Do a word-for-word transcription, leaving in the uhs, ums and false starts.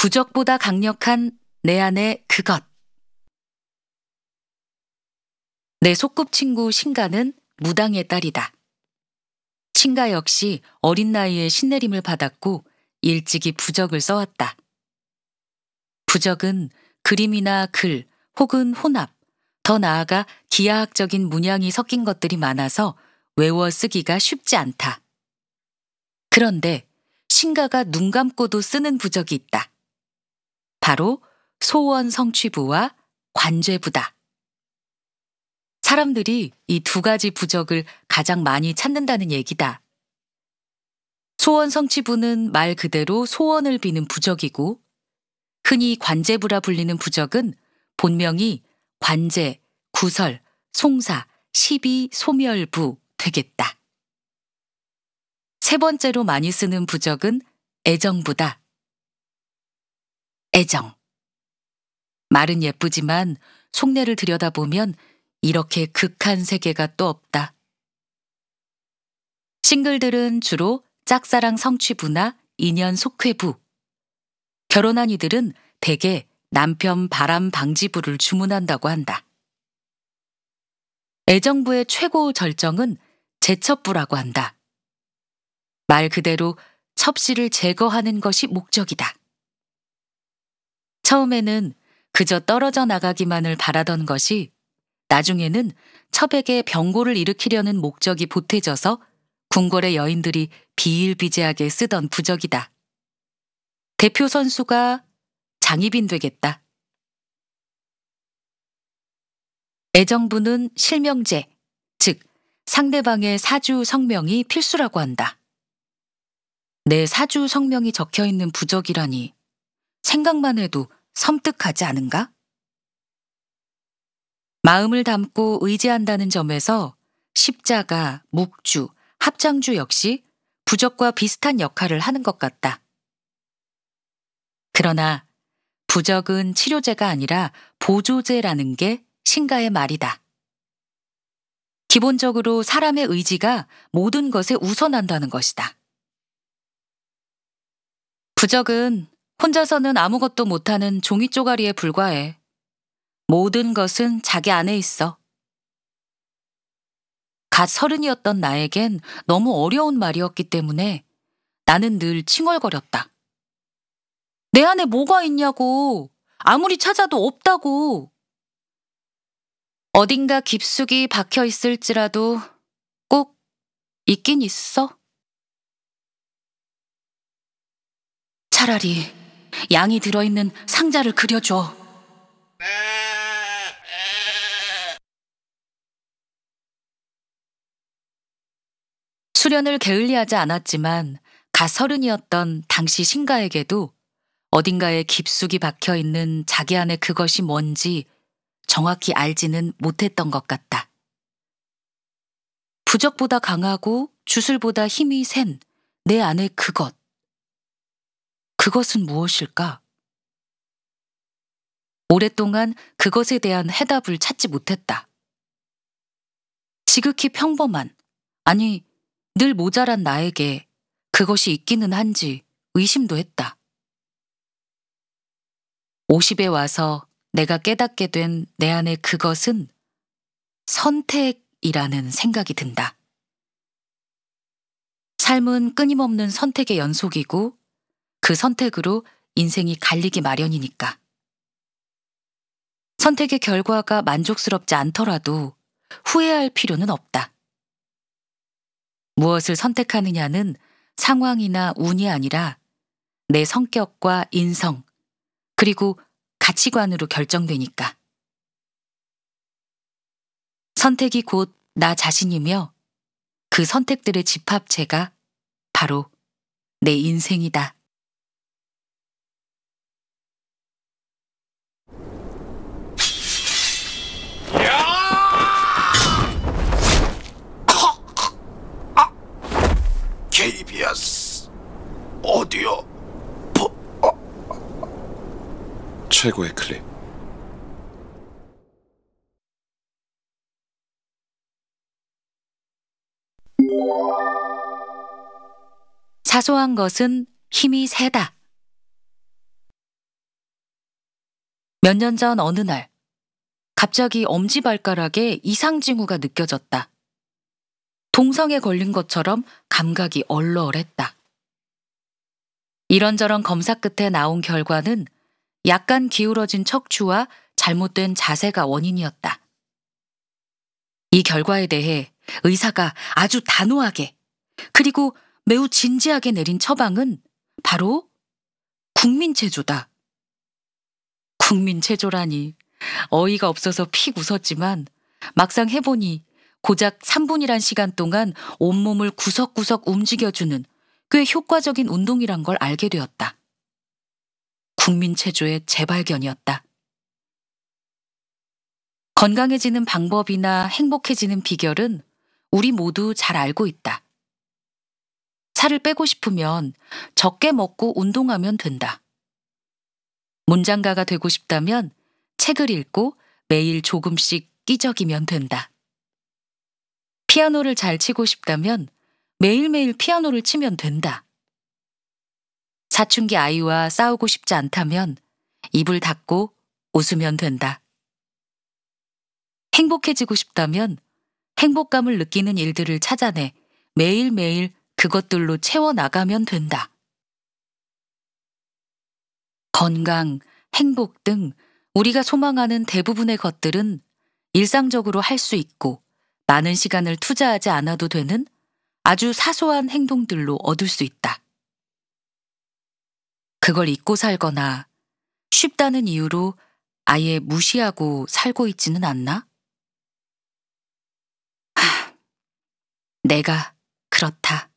부적보다 강력한 내 안의 그것. 내 소꿉친구 신가는 무당의 딸이다. 신가 역시 어린 나이에 신내림을 받았고 일찍이 부적을 써왔다. 부적은 그림이나 글 혹은 혼합, 더 나아가 기하학적인 문양이 섞인 것들이 많아서 외워 쓰기가 쉽지 않다. 그런데 신가가 눈 감고도 쓰는 부적이 있다. 바로 소원 성취부와 관죄부다. 사람들이 이 두 가지 부적을 가장 많이 찾는다는 얘기다. 소원 성취부는 말 그대로 소원을 비는 부적이고, 흔히 관죄부라 불리는 부적은 본명이 관죄, 구설, 송사, 시비, 소멸부 되겠다. 세 번째로 많이 쓰는 부적은 애정부다. 애정. 말은 예쁘지만 속내를 들여다보면 이렇게 극한 세계가 또 없다. 싱글들은 주로 짝사랑 성취부나 인연 속회부, 결혼한 이들은 대개 남편 바람 방지부를 주문한다고 한다. 애정부의 최고 절정은 제첩부라고 한다. 말 그대로 첩씨를 제거하는 것이 목적이다. 처음에는 그저 떨어져 나가기만을 바라던 것이 나중에는 첩에게 병고를 일으키려는 목적이 보태져서 궁궐의 여인들이 비일비재하게 쓰던 부적이다. 대표 선수가 장희빈 되겠다. 애정부는 실명제, 즉 상대방의 사주 성명이 필수라고 한다. 내 사주 성명이 적혀있는 부적이라니 생각만 해도 섬뜩하지 않은가? 마음을 담고 의지한다는 점에서 십자가, 묵주, 합장주 역시 부적과 비슷한 역할을 하는 것 같다. 그러나 부적은 치료제가 아니라 보조제라는 게 신가의 말이다. 기본적으로 사람의 의지가 모든 것에 우선한다는 것이다. 부적은 혼자서는 아무것도 못하는 종이 쪼가리에 불과해. 모든 것은 자기 안에 있어. 갓 서른이었던 나에겐 너무 어려운 말이었기 때문에 나는 늘 칭얼거렸다. 내 안에 뭐가 있냐고. 아무리 찾아도 없다고. 어딘가 깊숙이 박혀 있을지라도 꼭 있긴 있어. 차라리 양이 들어있는 상자를 그려줘. 수련을 게을리하지 않았지만 갓 서른이었던 당시 신가에게도 어딘가에 깊숙이 박혀있는 자기 안에 그것이 뭔지 정확히 알지는 못했던 것 같다. 부적보다 강하고 주술보다 힘이 센 내 안의 그것. 그것은 무엇일까? 오랫동안 그것에 대한 해답을 찾지 못했다. 지극히 평범한, 아니 늘 모자란 나에게 그것이 있기는 한지 의심도 했다. 오십에 와서 내가 깨닫게 된 내 안의 그것은 선택이라는 생각이 든다. 삶은 끊임없는 선택의 연속이고 그 선택으로 인생이 갈리기 마련이니까. 선택의 결과가 만족스럽지 않더라도 후회할 필요는 없다. 무엇을 선택하느냐는 상황이나 운이 아니라 내 성격과 인성, 그리고 가치관으로 결정되니까. 선택이 곧 나 자신이며 그 선택들의 집합체가 바로 내 인생이다. 케이비에스 오디오 보... 어... 최고의 클립. 사소한 것은 힘이 세다. 몇 년 전 어느 날, 갑자기 엄지발가락에 이상 징후가 느껴졌다. 동상에 걸린 것처럼 감각이 얼얼했다. 이런저런 검사 끝에 나온 결과는 약간 기울어진 척추와 잘못된 자세가 원인이었다. 이 결과에 대해 의사가 아주 단호하게 그리고 매우 진지하게 내린 처방은 바로 국민체조다. 국민체조라니 어이가 없어서 픽 웃었지만 막상 해보니 고작 삼 분이란 시간 동안 온몸을 구석구석 움직여주는 꽤 효과적인 운동이란 걸 알게 되었다. 국민체조의 재발견이었다. 건강해지는 방법이나 행복해지는 비결은 우리 모두 잘 알고 있다. 살을 빼고 싶으면 적게 먹고 운동하면 된다. 문장가가 되고 싶다면 책을 읽고 매일 조금씩 끼적이면 된다. 피아노를 잘 치고 싶다면 매일매일 피아노를 치면 된다. 사춘기 아이와 싸우고 싶지 않다면 입을 닫고 웃으면 된다. 행복해지고 싶다면 행복감을 느끼는 일들을 찾아내 매일매일 그것들로 채워나가면 된다. 건강, 행복 등 우리가 소망하는 대부분의 것들은 일상적으로 할 수 있고 많은 시간을 투자하지 않아도 되는 아주 사소한 행동들로 얻을 수 있다. 그걸 잊고 살거나 쉽다는 이유로 아예 무시하고 살고 있지는 않나? 하, 내가 그렇다.